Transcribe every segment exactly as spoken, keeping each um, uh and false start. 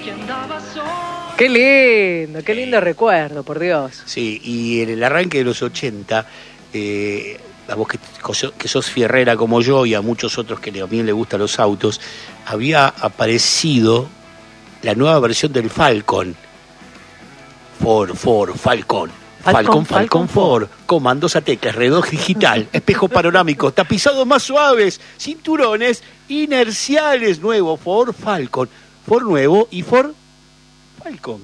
Qué lindo, qué lindo recuerdo, por Dios. Sí, y en el arranque de los ochenta, eh, a vos que, que sos fierrera como yo y a muchos otros que también le gustan los autos, había aparecido la nueva versión del Falcon. Ford, Ford, Falcon. Falcon, Falcon, Falcon Ford. Comandos a teclas, reloj digital, espejo panorámico, tapizados más suaves, cinturones inerciales, nuevo Ford Falcon. Ford nuevo y Ford Falcon.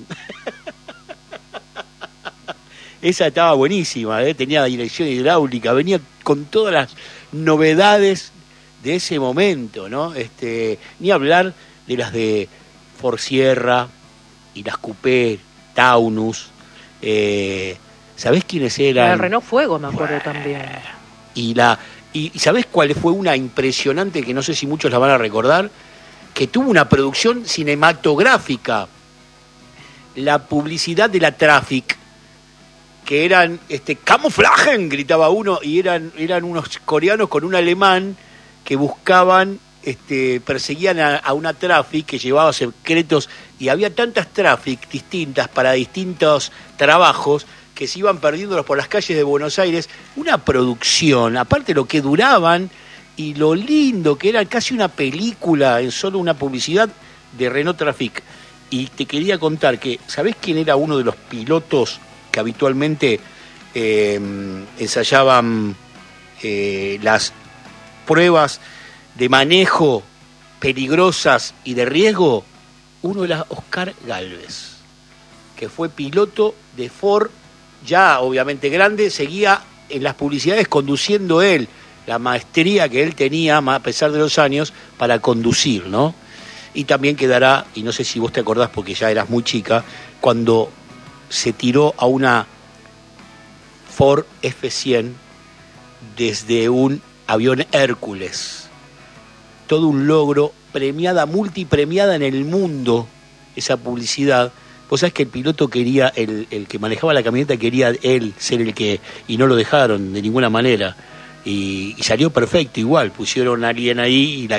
Esa estaba buenísima, ¿eh? Tenía dirección hidráulica, venía con todas las novedades de ese momento, ¿no? Este, ni hablar de las de Ford Sierra y las Coupé, Taunus. Eh, ¿Sabés quiénes eran? La Renault Fuego, me acuerdo bueno, también. Y la y, y ¿sabés cuál fue una impresionante que no sé si muchos la van a recordar? Que tuvo una producción cinematográfica. La publicidad de la Traffic, que eran este camuflajen, gritaba uno, y eran eran unos coreanos con un alemán que buscaban, este, perseguían a, a una Traffic que llevaba secretos, y había tantas Traffic distintas para distintos trabajos que se iban perdiéndolos por las calles de Buenos Aires. Una producción, aparte lo que duraban y lo lindo que era, casi una película en solo una publicidad de Renault Traffic. Y te quería contar que, ¿sabés quién era uno de los pilotos que habitualmente eh, ensayaban eh, las pruebas de manejo peligrosas y de riesgo? Uno era Oscar Gálvez, que fue piloto de Ford, ya obviamente grande, seguía en las publicidades conduciendo él, la maestría que él tenía, a pesar de los años, para conducir, ¿no? Y también quedará, y no sé si vos te acordás porque ya eras muy chica, cuando se tiró a una Ford F cien desde un avión Hércules. Todo un logro, premiada, multipremiada en el mundo, esa publicidad. Vos sabés que el piloto quería, el, el que manejaba la camioneta quería él ser el que, y no lo dejaron de ninguna manera. Y, y salió perfecto igual, pusieron a alguien ahí y la